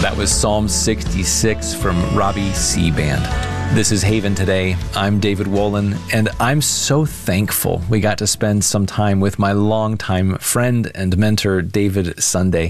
That was Psalm 66 from Robbie C. Band. This is Haven Today. I'm David Wolin, and I'm so thankful we got to spend some time with my longtime friend and mentor, David Sunday.